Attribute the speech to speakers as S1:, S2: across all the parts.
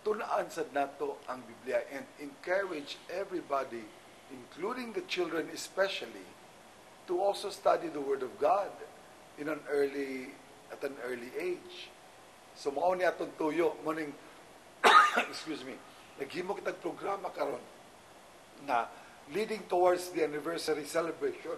S1: tunaan sad nato ang Biblia and encourage everybody, including the children especially, to also study the Word of God at an early age. So mao ni atong tuyo mo ning excuse me, naghimo kitag programa karon na leading towards the anniversary celebration.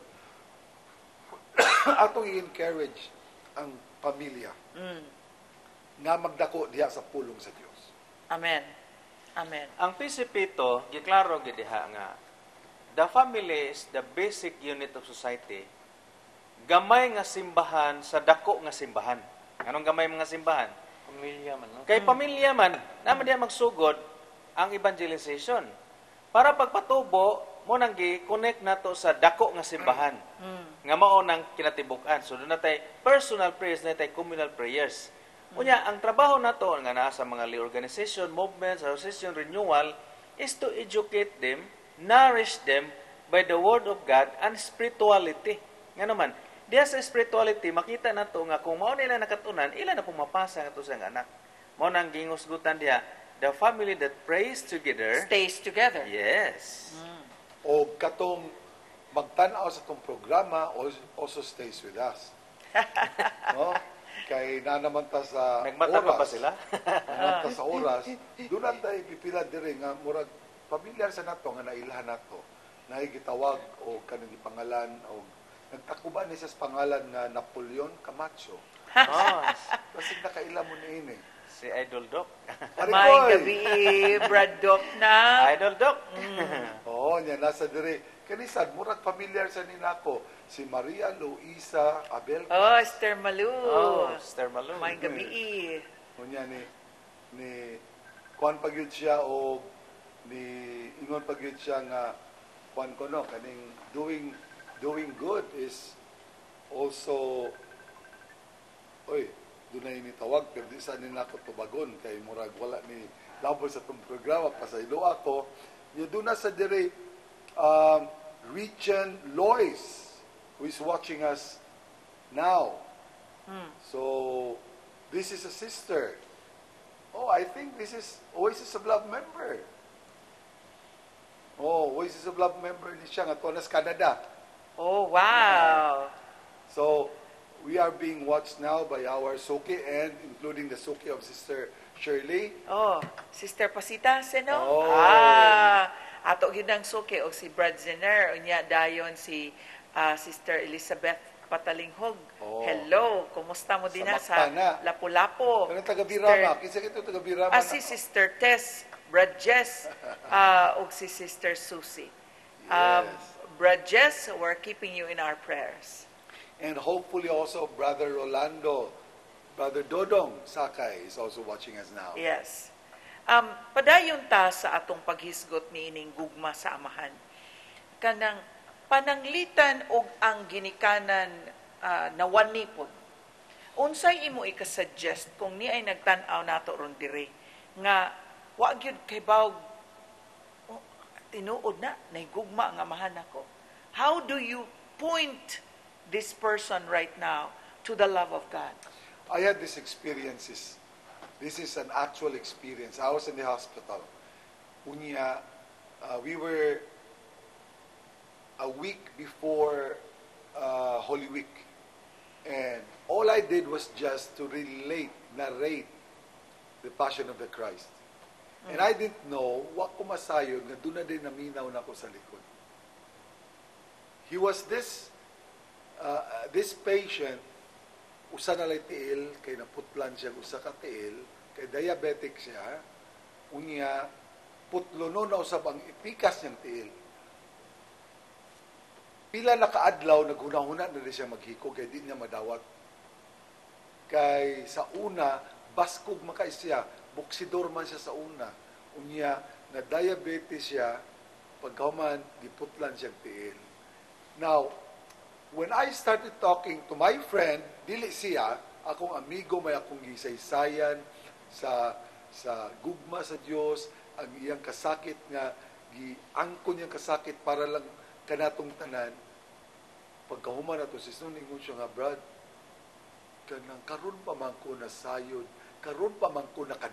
S1: Atong i-encourage ang pamilya nga magdako diha sa pulong sa Dios.
S2: Amen. Amen.
S3: Ang prinsipito, giklaro gid diha nga the family is the basic unit of society. Gamay nga simbahan sa dako nga simbahan. Anong gamay mga simbahan?
S4: Pamilya man, no?
S3: Kay pamilya man, naman diya magsugod ang evangelization. Para pagpatubo, mo nang gi-connect nato sa dako nga simbahan. Nga mao nang kinatibuk-an. So doon natay personal prayers, natay communal prayers. Unya, ang trabaho nato nga naa sa mga organization, movements, association, renewal is to educate them, nourish them by the word of God and spirituality. Nga naman, diya sa spirituality, makita nato nga kung mao nila nakatunan, ila na pumapasa nga to sa anak. Mao nang gingusgutan diya, the family that prays together
S2: Stays together.
S3: Yes.
S1: O katong magtanaw sa itong programa also stays with us. No? Kay na naman ta sa
S3: Nagmata pa
S1: oras.
S3: ba sila?
S1: Naman ta sa oras. Doon tayo pipila dire nga murag pamilyar sa nato nga nailahan nato. Nahigitawag o kanang pangalan o nagtakuban ni sa pangalan nga Napoleon Camacho.
S3: Oh,
S1: Kasi nakaila mo ni ini.
S3: si Idol Doc.
S2: May gabi, Brad Doc na.
S3: Idol Doc.
S1: Oo, niya nasa dire. Kanisad, murag familiar sa ninako. Si Maria Luisa Abel.
S2: Oh, Esther Malu.
S3: Oh, Sister Malu.
S2: May gabi.
S1: Unya ni kuan pagyud siya o ni ingon pagyud siya nga kuan ko no kaning doing good is also dunay ni tawag pero di sa nila ko tubagon kay murag wala ni labol sa tong programa pasaylo ako nya duna sa dire Richard Lois who is watching us now. So this is a sister. Oh, I think this is Oasis of Love member. Oh, Oasis of Love member ni siya nga tuwa na sa Canada.
S2: Oh, wow.
S1: So, we are being watched now by our Soke and including the Soke of Sister Shirley.
S2: Oh, Sister Pasita, sino?
S1: Oh.
S2: Ato yun ang suki o si Brad Zener. Unya dayon si Sister Elizabeth Patalinghog.
S1: Oh.
S2: Hello, kumusta mo din sa
S1: Makpana.
S2: Lapu-Lapu?
S1: Pero taga-Birama, kinsa kito taga-Birama.
S2: Si Sister Tess, Brad Jess, o si Sister Susie.
S1: Yes.
S2: Brad Jess, we're keeping you in our prayers.
S1: And hopefully also Brother Rolando, Brother Dodong Sakay is also watching us now.
S2: Yes. Padayon ta sa atong paghisgot ni ining gugma sa amahan. Kanang pananglitan og ang ginikanan nawani pod. Unsay imo ikasuggest kung ni ay nagtan-aw nato ron dire nga wa gyud kay bawg tinuod na gugma ang amahan nako. How do you point this person right now to the love of God?
S1: I had these experiences. This is an actual experience. I was in the hospital. Unya, we were a week before Holy Week. And all I did was just to narrate the Passion of the Christ. And I didn't know, wa ko masayod, nga doon na din naminaw na ko sa likod. He was this patient, usa na lay tiil, kay naputlan siya, usa ka tiil, kay diabetic siya, unya, putlo no na usab ang ipikas niyang tiil. Pila na kaadlaw, naghunahuna na rin siya maghiko, kay di niya madawat. Kay sa una, baskog makay siya, buksidor man siya sa una. Unya, na diabetes siya, pagkaman, giputlan siyang tiil. Now, when I started talking to my friend, dili siya, akong amigo, may akong gisaysayan sa gugma sa Dios, ang iyang kasakit nga, giangkon niyang kasakit para lang kanatong tanan. Pagkahuman na to, sinuningon siya nga, Brad, kanang karon pa man ko nasayod, karon pa man ko